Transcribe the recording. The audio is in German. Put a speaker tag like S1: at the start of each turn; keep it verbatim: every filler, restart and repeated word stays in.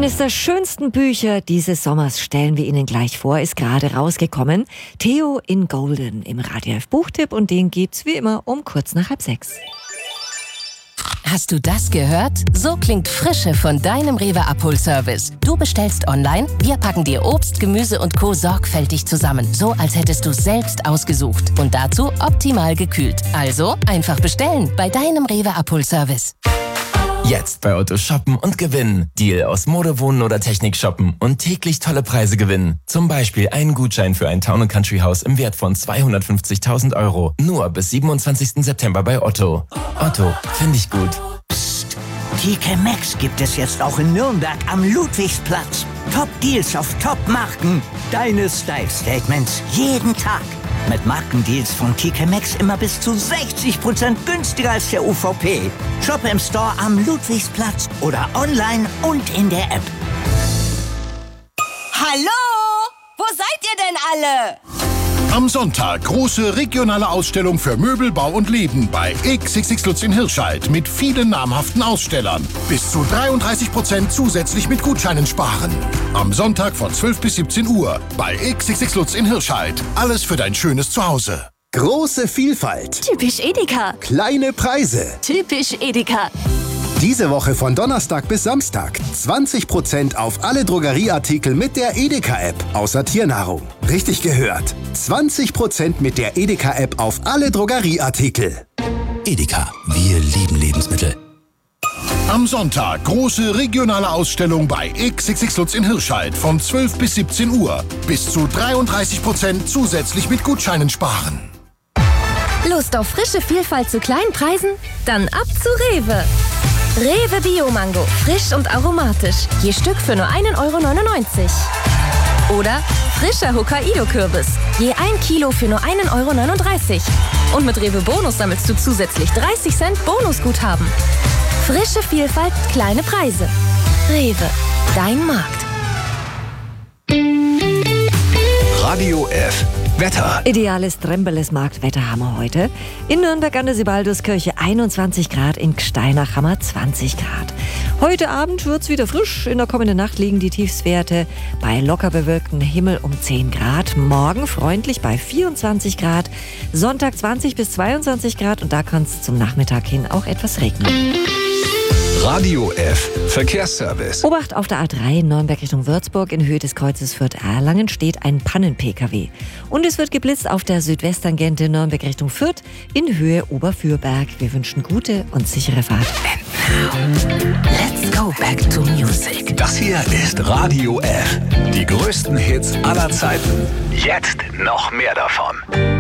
S1: Eines der schönsten Bücher dieses Sommers stellen wir Ihnen gleich vor, ist gerade rausgekommen. Theo in Golden im Radio F Buchtipp und den gibt's wie immer um kurz nach halb sechs.
S2: Hast du das gehört? So klingt Frische von deinem Rewe-Abholservice. Du bestellst online, wir packen dir Obst, Gemüse und Co. sorgfältig zusammen. So, als hättest du es selbst ausgesucht. Und dazu optimal gekühlt. Also einfach bestellen bei deinem Rewe-Abholservice.
S3: Jetzt bei Otto shoppen und gewinnen. Deal aus Mode, Wohnen oder Technik shoppen und täglich tolle Preise gewinnen. Zum Beispiel einen Gutschein für ein Town and Country Haus im Wert von zweihundertfünfzigtausend Euro. Nur bis siebenundzwanzigsten September bei Otto. Otto, finde ich gut.
S4: Psst. T K Maxx gibt es jetzt auch in Nürnberg am Ludwigsplatz. Top-Deals auf Top-Marken. Deine Style-Statements jeden Tag. Mit Markendeals von T K Maxx immer bis zu sechzig Prozent günstiger als der U V P. Shoppe im Store am Ludwigsplatz oder online und in der App.
S5: Hallo? Wo seid ihr denn alle?
S6: Am Sonntag große regionale Ausstellung für Möbel, Bau und Leben bei X X X Lutz in Hirscheid mit vielen namhaften Ausstellern. Bis zu dreiunddreißig Prozent zusätzlich mit Gutscheinen sparen. Am Sonntag von zwölf bis siebzehn Uhr bei X X X Lutz in Hirscheid. Alles für dein schönes Zuhause.
S7: Große Vielfalt.
S8: Typisch Edeka.
S7: Kleine Preise.
S8: Typisch Edeka.
S7: Diese Woche von Donnerstag bis Samstag zwanzig Prozent auf alle Drogerieartikel mit der Edeka-App, außer Tiernahrung. Richtig gehört. zwanzig Prozent mit der Edeka-App auf alle Drogerieartikel.
S9: Edeka, wir lieben Lebensmittel.
S6: Am Sonntag große regionale Ausstellung bei X X X Lutz in Hirscheid von zwölf bis siebzehn Uhr. Bis zu dreiunddreißig Prozent zusätzlich mit Gutscheinen sparen.
S10: Lust auf frische Vielfalt zu kleinen Preisen? Dann ab zu Rewe. Rewe Bio-Mango, frisch und aromatisch. Je Stück für nur ein Euro neunundneunzig. Oder frischer Hokkaido-Kürbis. Je ein Kilo für nur ein Euro neununddreißig. Und mit Rewe Bonus sammelst du zusätzlich dreißig Cent Bonusguthaben. Frische Vielfalt, kleine Preise. Rewe, dein Markt.
S9: Radio F. Wetter.
S1: Ideales Trembeles Marktwetter haben wir heute. In Nürnberg an der Sibalduskirche einundzwanzig Grad, in Gsteinach haben wir zwanzig Grad. Heute Abend wird's wieder frisch. In der kommenden Nacht liegen die Tiefstwerte bei locker bewölktem Himmel um zehn Grad. Morgen freundlich bei vierundzwanzig Grad. Sonntag zwanzig bis zweiundzwanzig Grad und da kann es zum Nachmittag hin auch etwas regnen.
S9: Radio F. Verkehrsservice.
S1: Obacht auf der A drei in Nürnberg Richtung Würzburg in Höhe des Kreuzes Fürth-Erlangen steht ein Pannen-P K W. Und es wird geblitzt auf der Südwesttangente Nürnberg Richtung Fürth in Höhe Oberfürberg. Wir wünschen gute und sichere Fahrt.
S2: And now, let's go back to music.
S9: Das hier ist Radio F. Die größten Hits aller Zeiten. Jetzt noch mehr davon.